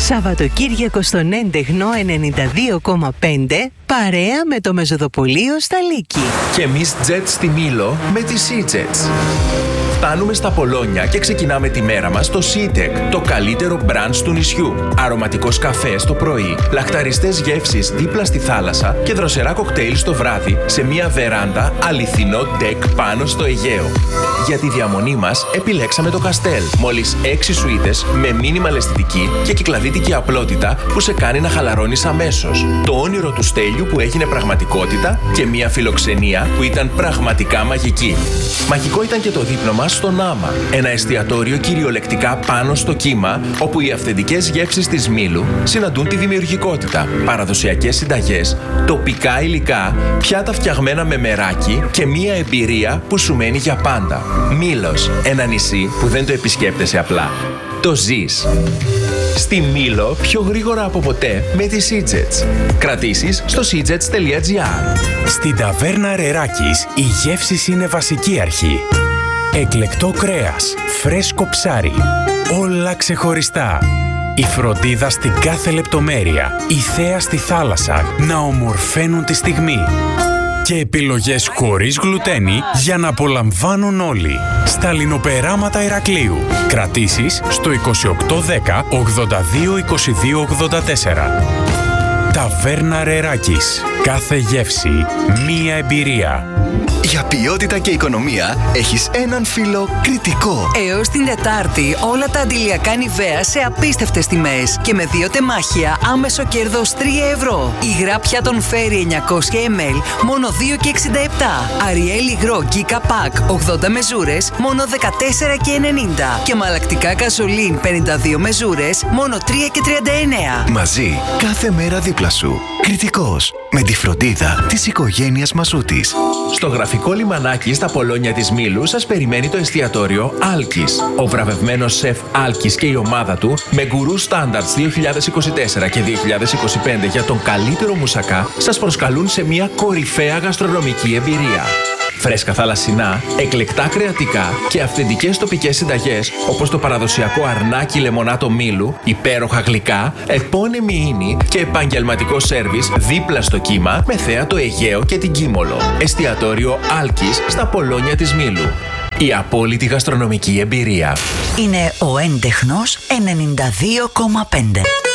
Σαββατοκύριακο στον έντεχνο 92,5 παρέα με το Μεζοδοπολείο στα Λύκη. Και εμείς Jet στη Μήλο με τη Sea-Jets. Φτάνουμε στα Πολόνια και ξεκινάμε τη μέρα μας στο Sea-Tech, το καλύτερο μπραντς του νησιού. Αρωματικός καφές το πρωί, λαχταριστές γεύσεις δίπλα στη θάλασσα και δροσερά κοκτέιλ στο βράδυ σε μια βεράντα αληθινό ντεκ πάνω στο Αιγαίο. Για τη διαμονή μας επιλέξαμε το Καστέλ. Μόλις 6 σουίτες με μίνιμαλ αισθητική και κυκλαδίτικη απλότητα που σε κάνει να χαλαρώνεις αμέσως. Το όνειρο του Στέλιου που έγινε πραγματικότητα και μια φιλοξενία που ήταν πραγματικά μαγική. Μαγικό ήταν και το δείπνο μας στο Νάμα, ένα εστιατόριο κυριολεκτικά πάνω στο κύμα, όπου οι αυθεντικές γεύσεις της Μήλου συναντούν τη δημιουργικότητα, παραδοσιακές συνταγές, τοπικά υλικά, πιάτα φτιαγμένα με μεράκι και μια εμπειρία που σου μένει για πάντα. Μήλος, ένα νησί που δεν το επισκέπτεσαι απλά. Το ζεις. Στη Μήλο πιο γρήγορα από ποτέ με τη Sea-Jets. Κρατήσεις στο seajets.gr. Στην ταβέρνα Ρεράκης η γεύση είναι βασική αρχή. Εκλεκτό κρέας, φρέσκο ψάρι, όλα ξεχωριστά. Η φροντίδα στην κάθε λεπτομέρεια, η θέα στη θάλασσα να ομορφαίνουν τη στιγμή. Και επιλογές χωρίς γλουτένι για να απολαμβάνουν όλοι. Στα Λινοπεράματα Ηρακλείου. Κρατήσεις στο 2810 82 22 84. Ταβέρνα Ρεράκης. Κάθε γεύση, μία εμπειρία. Για ποιότητα και οικονομία έχεις έναν φίλο Κρητικό. Έως την Τετάρτη όλα τα αντιλιακά Nivea σε απίστευτες τιμές και με 2 τεμάχια άμεσο κέρδος 3 ευρώ. Υγρά πιάτων Fairy 900 ml μόνο 2,67. Ariel υγρό Giga Pack 80 μεζούρες μόνο 14,90. Και μαλακτικά Καζολίν 52 μεζούρες μόνο 3,39. Μαζί κάθε μέρα δίπλα σου. Κρητικός. Με τη φροντίδα της οικογένειας Μασούτης. Στο γραφικό λιμανάκι στα Πολόνια της Μήλου σας περιμένει το εστιατόριο Άλκης. Ο βραβευμένος σεφ Άλκης και η ομάδα του με γκουρού στάνταρτς 2024 και 2025 για τον καλύτερο μουσακά σας προσκαλούν σε μια κορυφαία γαστρονομική εμπειρία. Φρέσκα θαλασσινά, εκλεκτά κρεατικά και αυθεντικές τοπικές συνταγές όπως το παραδοσιακό αρνάκι λεμονάτο Μήλου, υπέροχα γλυκά, επώνυμη ίνη και επαγγελματικό σέρβις δίπλα στο κύμα με θέα το Αιγαίο και την Κίμολο. Εστιατόριο Άλκης στα Πολόνια της Μήλου. Η απόλυτη γαστρονομική εμπειρία. Είναι ο έντεχνος 92,5.